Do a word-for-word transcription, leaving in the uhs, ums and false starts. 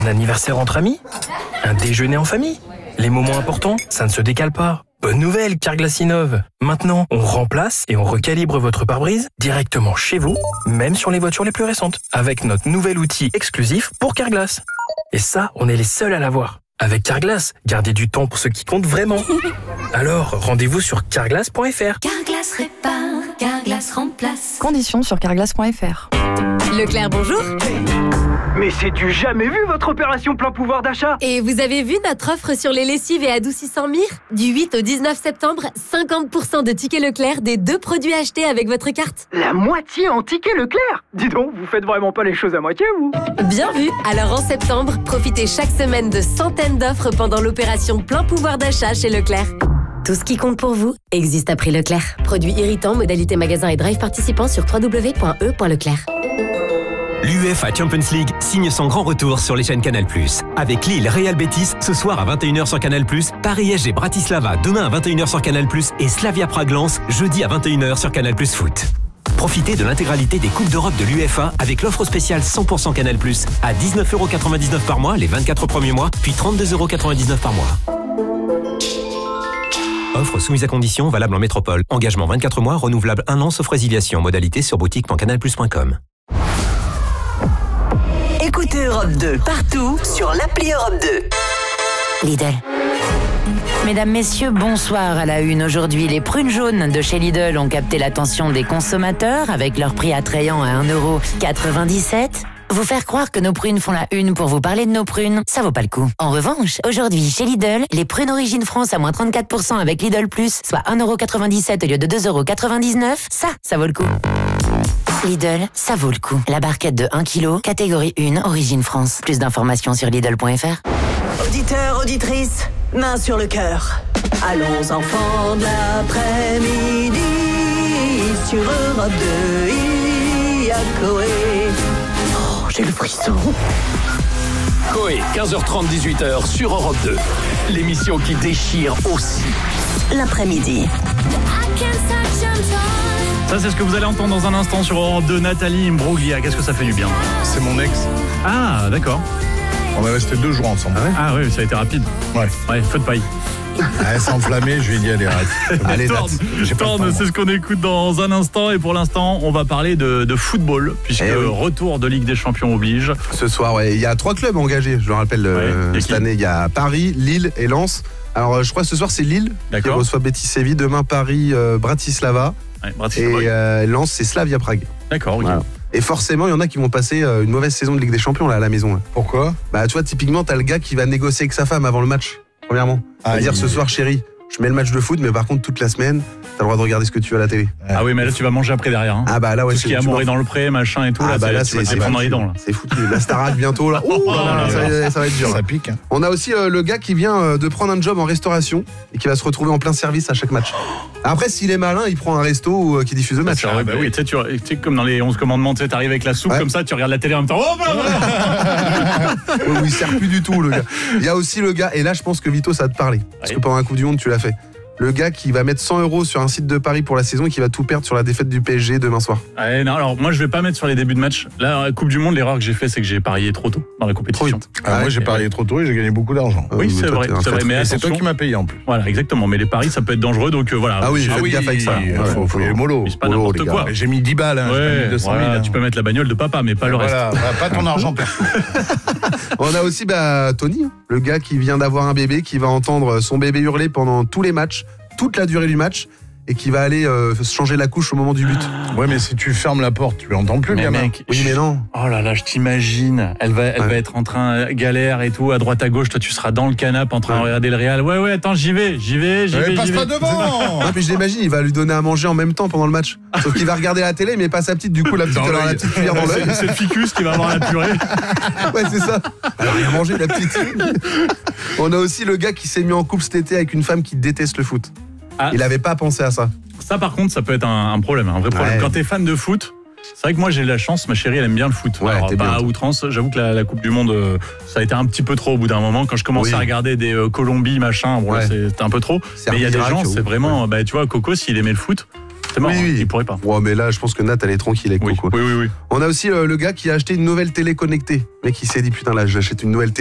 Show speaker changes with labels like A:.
A: Un anniversaire entre amis? Un déjeuner en famille? Les moments importants, ça ne se décale pas. Bonne nouvelle, Carglass innove. Maintenant, on remplace et on recalibre votre pare-brise directement chez vous, même sur les voitures les plus récentes, avec notre nouvel outil exclusif pour Carglass. Et ça, on est les seuls à l'avoir. Avec Carglass, gardez du temps pour ce qui compte vraiment. Alors, rendez-vous sur carglass point f r.
B: Carglass répare, Carglass remplace.
C: Conditions sur carglass point f r.
D: Leclerc, bonjour.
E: Mais c'est du jamais vu votre opération plein pouvoir d'achat.
D: Et vous avez vu notre offre sur les lessives et adoucissants Mire? Du huit au dix-neuf septembre, cinquante pour cent de tickets Leclerc des deux produits achetés avec votre carte.
E: La moitié en tickets Leclerc. Dis donc, vous faites vraiment pas les choses à moitié, vous?
D: Bien vu. Alors en septembre, profitez chaque semaine de centaines d'offres pendant l'opération plein pouvoir d'achat chez Leclerc. Tout ce qui compte pour vous existe à prix Leclerc. Produits irritants, modalité magasin et drive participants sur w w w point e point leclerc.
F: L'UEFA Champions League signe son grand retour sur les chaînes Canal plus. Avec Lille Real Betis ce soir à vingt et une heures sur Canal plus, Paris S G Bratislava demain à vingt et une heures sur Canal plus et Slavia Prague Lens jeudi à vingt et une heures sur Canal plus Foot. Profitez de l'intégralité des Coupes d'Europe de l'UEFA avec l'offre spéciale cent pour cent Canal plus à dix-neuf euros quatre-vingt-dix-neuf par mois les vingt-quatre premiers mois, puis trente-deux euros quatre-vingt-dix-neuf par mois. Offre soumise à condition, valable en métropole. Engagement vingt-quatre mois, renouvelable un an sauf résiliation. Modalité sur boutique point canal plus point com.
G: Écoutez Europe deux partout sur l'appli Europe deux.
H: Lidl. Mesdames, Messieurs, bonsoir à la une. Aujourd'hui, les prunes jaunes de chez Lidl ont capté l'attention des consommateurs avec leur prix attrayant à un euro quatre-vingt-dix-sept. Vous faire croire que nos prunes font la une pour vous parler de nos prunes, ça vaut pas le coup. En revanche, aujourd'hui, chez Lidl, les prunes Origine France à moins trente-quatre pour cent avec Lidl Plus, soit un euro quatre-vingt-dix-sept au lieu de deux euros quatre-vingt-dix-neuf, ça, ça vaut le coup. Lidl, ça vaut le coup. La barquette de un kilo, catégorie un, Origine France. Plus d'informations sur lidl point f r.
G: Auditeurs, auditrices, main sur le cœur. Allons enfants de l'après-midi. Sur Europe deux, il y a Coé. Oh, j'ai le frisson.
I: Coé, quinze heures trente, dix-huit heures sur Europe deux. L'émission qui déchire aussi.
G: L'après-midi.
J: Ça, c'est ce que vous allez entendre dans un instant sur Europe deux. Nathalie Imbruglia, qu'est-ce que ça fait du bien?
K: C'est mon ex.
J: Ah, d'accord.
K: On est resté deux jours ensemble.
J: Ah, ouais ah oui, ça a été rapide.
K: Ouais.
J: Ouais, feu de paille.
K: Elle s'est enflammée, je lui ai dit allez arrête. Allez,
J: Torn, Torn, c'est ce qu'on écoute dans un instant. Et pour l'instant, on va parler de, de football, puisque eh oui. retour de Ligue des Champions oblige.
L: Ce soir, ouais, il y a trois clubs engagés, je le rappelle, ouais, euh, cette année. Il y a Paris, Lille et Lens. Alors, je crois que ce soir, c'est Lille qui reçoit Betis Séville. Demain, Paris, euh, Bratislava. Ouais, Bratislava. Et euh, Lens, c'est Slavia Prague.
J: D'accord, ok. Voilà.
L: Et forcément, il y en a qui vont passer euh, une mauvaise saison de Ligue des Champions là, à la maison. Là.
K: Pourquoi?
L: Bah, tu vois, typiquement, t'as le gars qui va négocier avec sa femme avant le match, premièrement. Il va dire ce soir, chérie, je mets le match de foot, mais par contre, toute la semaine, t'as le droit de regarder ce que tu veux à la télé.
J: Ah oui, mais là, tu vas manger après derrière. Hein.
L: Ah bah là, ouais.
J: Tout ce qui est amouré dans le pré, machin et tout,
L: ah
J: là,
L: bah là,
J: c'est,
L: c'est,
J: c'est prendre les dents. Là.
L: C'est foutu. La Starac bientôt, là. Ouh, oh, là, là, ça, va, ça va être dur.
K: Ça pique. Hein.
L: On a aussi euh, le gars qui vient euh, de prendre un job en restauration et qui va se retrouver en plein service à chaque match. Après, s'il est malin, il prend un resto euh, qui diffuse le match.
J: C'est vrai, bah oui, tu sais, tu sais, comme dans les onze commandements, tu sais, t'arrives avec la soupe, ouais. Comme ça, tu regardes la télé en même temps. Oh, bah, bah.
L: Oui, il sert plus du tout, le gars. Il y a aussi le gars, et là, je pense que Vito, ça va te parler. Parce que pendant un Coupe du Monde, tu l'as fait. Le gars qui va mettre cent euros sur un site de Paris pour la saison et qui va tout perdre sur la défaite du P S G demain soir.
J: Ouais, non, alors moi je vais pas mettre sur les débuts de match. Là, la Coupe du Monde, l'erreur que j'ai fait, c'est que j'ai parié trop tôt dans la compétition.
K: Ah, moi j'ai parié trop tôt et j'ai gagné beaucoup d'argent.
J: Oui, oui c'est vrai, c'est vrai, mais
K: c'est toi qui m'as payé en plus.
J: Voilà, exactement. Mais les paris, ça peut être dangereux, donc euh, voilà.
L: Ah oui, faites gaffe avec ça.
K: Il faut, faut les mollo.
J: C'est pas n'importe quoi.
K: J'ai mis dix balles, hein,
J: ouais,
K: j'ai mis deux cent mille.
J: Voilà, tu peux mettre la bagnole de papa, mais pas le reste.
K: Voilà, pas ton argent perso.
L: On a aussi bah, Tony, le gars qui vient d'avoir un bébé, qui va entendre son bébé hurler pendant tous les matchs, toute la durée du match. Et qui va aller euh, changer la couche au moment du but.
K: Ouais, mais si tu fermes la porte, tu l'entends plus,
J: mais
K: le gamin.
J: Mec,
L: oui, mais non.
J: Oh là là, je t'imagine. Elle va, elle ouais. va être en train galère et tout, à droite à gauche. Toi, tu seras dans le canapé en train ouais. de regarder le Real. Ouais, ouais, attends, j'y vais, j'y vais, j'y
K: ouais,
J: vais.
K: Passe
J: j'y
K: pas
J: vais.
K: devant.
L: Non, mais je l'imagine, il va lui donner à manger en même temps pendant le match. Sauf qu'il va regarder la télé, mais pas sa petite. Du coup, la petite, alors, la petite cuillère dans l'œil.
J: C'est le ficus qui va avoir la purée.
L: Ouais, c'est ça. Elle a rien mangé, la petite. On a aussi le gars qui s'est mis en couple cet été avec une femme qui déteste le foot. Ah. Il avait pas pensé à ça.
J: Ça, par contre, ça peut être un, un problème, un vrai problème. Ouais. Quand t'es fan de foot, c'est vrai que moi j'ai la chance, ma chérie elle aime bien le foot.
L: Ouais,
J: alors, pas
L: bien.
J: à outrance, j'avoue que la, la Coupe du Monde, euh, ça a été un petit peu trop au bout d'un moment. Quand je commençais oui. à regarder des euh, Colombie, machin, bon, ouais. là, c'était un peu trop. C'est mais il y a des gens, c'est vraiment, ouais. bah, tu vois, Coco, s'il aimait le foot, C'est mort,
L: oui,
J: hein,
L: oui.
J: il pourrait pas.
L: Ouais, mais là, je pense que Nat, elle est tranquille avec
J: Oui,
L: Coco.
J: oui, oui, oui.
L: On a aussi euh, le gars qui a acheté une nouvelle télé connectée. Le mec, il s'est dit, putain, là, j'achète une nouvelle télé.